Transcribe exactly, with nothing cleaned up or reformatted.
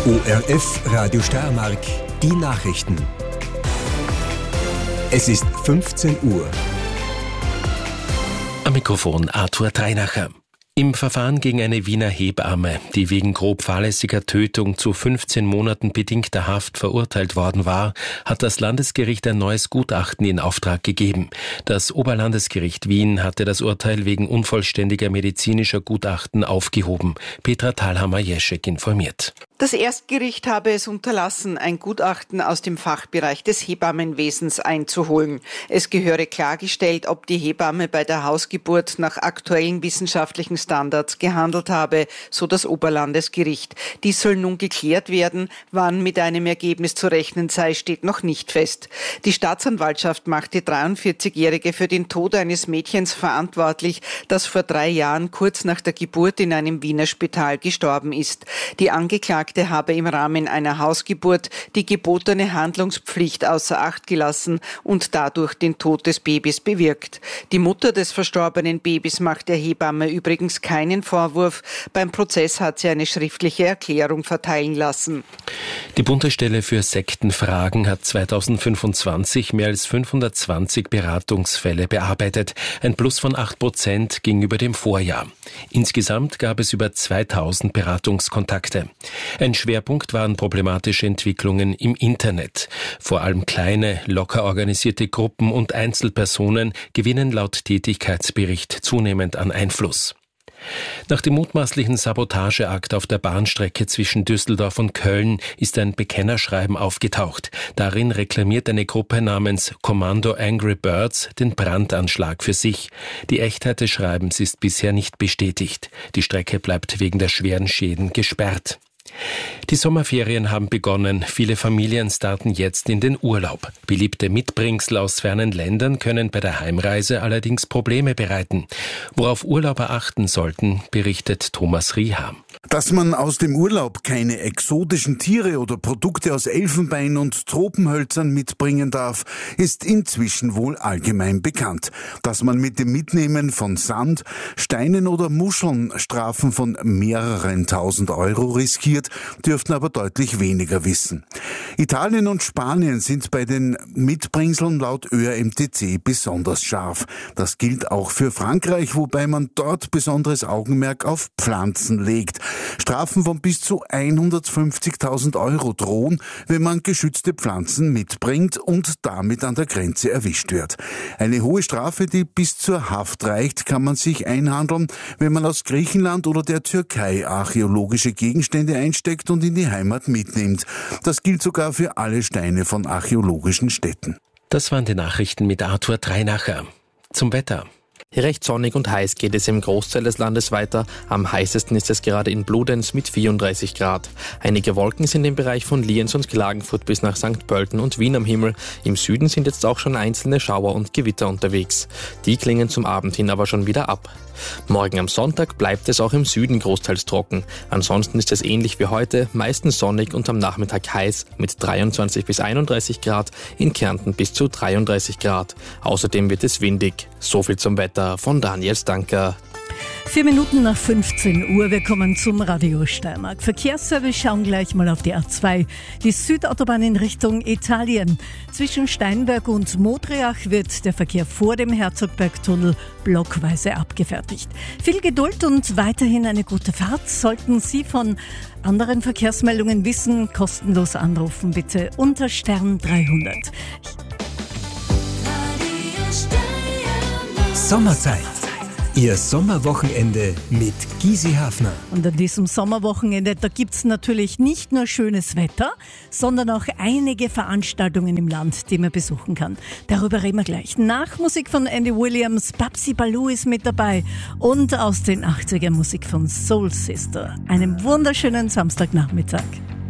O R F Radio Steiermark, die Nachrichten. Es ist fünfzehn Uhr. Am Mikrofon Arthur Dreinacher. Im Verfahren gegen eine Wiener Hebamme, die wegen grob fahrlässiger Tötung zu fünfzehn Monaten bedingter Haft verurteilt worden war, hat das Landesgericht ein neues Gutachten in Auftrag gegeben. Das Oberlandesgericht Wien hatte das Urteil wegen unvollständiger medizinischer Gutachten aufgehoben. Petra Thalhammer-Jeschek informiert. Das Erstgericht habe es unterlassen, ein Gutachten aus dem Fachbereich des Hebammenwesens einzuholen. Es gehöre klargestellt, ob die Hebamme bei der Hausgeburt nach aktuellen wissenschaftlichen Standards gehandelt habe, so das Oberlandesgericht. Dies soll nun geklärt werden. Wann mit einem Ergebnis zu rechnen sei, steht noch nicht fest. Die Staatsanwaltschaft macht die dreiundvierzigjährige für den Tod eines Mädchens verantwortlich, das vor drei Jahren kurz nach der Geburt in einem Wiener Spital gestorben ist. Die Angeklagte habe im Rahmen einer Hausgeburt die gebotene Handlungspflicht außer Acht gelassen und dadurch den Tod des Babys bewirkt. Die Mutter des verstorbenen Babys macht der Hebamme übrigens keinen Vorwurf. Beim Prozess hat sie eine schriftliche Erklärung verteilen lassen. Die Bundesstelle für Sektenfragen hat zweitausendfünfundzwanzig mehr als fünfhundertzwanzig Beratungsfälle bearbeitet, ein Plus von acht Prozent gegenüber dem Vorjahr. Insgesamt gab es über zweitausend Beratungskontakte. Ein Schwerpunkt waren problematische Entwicklungen im Internet. Vor allem kleine, locker organisierte Gruppen und Einzelpersonen gewinnen laut Tätigkeitsbericht zunehmend an Einfluss. Nach dem mutmaßlichen Sabotageakt auf der Bahnstrecke zwischen Düsseldorf und Köln ist ein Bekennerschreiben aufgetaucht. Darin reklamiert eine Gruppe namens Kommando Angry Birds den Brandanschlag für sich. Die Echtheit des Schreibens ist bisher nicht bestätigt. Die Strecke bleibt wegen der schweren Schäden gesperrt. Die Sommerferien haben begonnen. Viele Familien starten jetzt in den Urlaub. Beliebte Mitbringsel aus fernen Ländern können bei der Heimreise allerdings Probleme bereiten. Worauf Urlauber achten sollten, berichtet Thomas Rieha. Dass man aus dem Urlaub keine exotischen Tiere oder Produkte aus Elfenbein und Tropenhölzern mitbringen darf, ist inzwischen wohl allgemein bekannt. Dass man mit dem Mitnehmen von Sand, Steinen oder Muscheln Strafen von mehreren tausend Euro riskiert, dürften aber deutlich weniger wissen. Italien und Spanien sind bei den Mitbringseln laut Ö R M T C besonders scharf. Das gilt auch für Frankreich, wobei man dort besonderes Augenmerk auf Pflanzen legt. Strafen von bis zu hundertfünfzigtausend Euro drohen, wenn man geschützte Pflanzen mitbringt und damit an der Grenze erwischt wird. Eine hohe Strafe, die bis zur Haft reicht, kann man sich einhandeln, wenn man aus Griechenland oder der Türkei archäologische Gegenstände einsteckt und in die Heimat mitnimmt. Das gilt sogar für alle Steine von archäologischen Städten. Das waren die Nachrichten mit Arthur Dreinacher. Zum Wetter. Recht sonnig und heiß geht es im Großteil des Landes weiter. Am heißesten ist es gerade in Bludenz mit vierunddreißig Grad. Einige Wolken sind im Bereich von Lienz und Klagenfurt bis nach Sankt Pölten und Wien am Himmel. Im Süden sind jetzt auch schon einzelne Schauer und Gewitter unterwegs. Die klingen zum Abend hin aber schon wieder ab. Morgen am Sonntag bleibt es auch im Süden großteils trocken. Ansonsten ist es ähnlich wie heute, meistens sonnig und am Nachmittag heiß mit dreiundzwanzig bis einunddreißig Grad, in Kärnten bis zu dreiunddreißig Grad. Außerdem wird es windig. So viel zum Wetter von Daniel Stanker. Vier Minuten nach fünfzehn Uhr, wir kommen zum Radio Steiermark. Verkehrsservice, schauen gleich mal auf die A zwei. Die Südautobahn in Richtung Italien. Zwischen Steinberg und Modriach wird der Verkehr vor dem Herzogbergtunnel blockweise abgefertigt. Viel Geduld und weiterhin eine gute Fahrt. Sollten Sie von anderen Verkehrsmeldungen wissen, kostenlos anrufen bitte unter Stern dreihundert. Sommerzeit. Ihr Sommerwochenende mit Gysi Hafner. Und an diesem Sommerwochenende, da gibt's natürlich nicht nur schönes Wetter, sondern auch einige Veranstaltungen im Land, die man besuchen kann. Darüber reden wir gleich. Nach Musik von Andy Williams, Babsy Ballou ist mit dabei und aus den achtziger Musik von Soul Sister. Einen wunderschönen Samstagnachmittag.